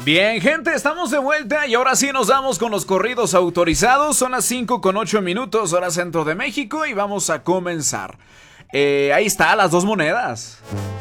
Bien, gente, estamos de vuelta y ahora sí nos damos con los corridos autorizados. Son las 5:08, hora centro de México, y vamos a comenzar. Ahí está, las dos monedas.